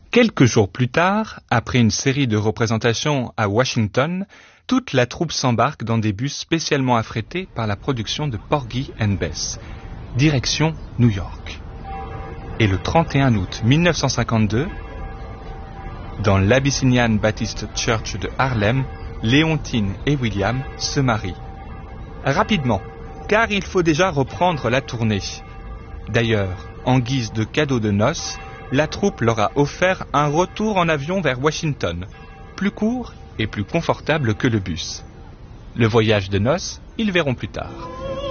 Quelques jours plus tard, après une série de représentations à Washington, toute la troupe s'embarque dans des bus spécialement affrétés par la production de Porgy and Bess, direction New York. Et le 31 août 1952, dans l'Abyssinian Baptist Church de Harlem, Léontine et William se marient. Rapidement, car il faut déjà reprendre la tournée. D'ailleurs, en guise de cadeau de noces, la troupe leur a offert un retour en avion vers Washington, plus court et plus confortable que le bus. Le voyage de noces, ils verront plus tard.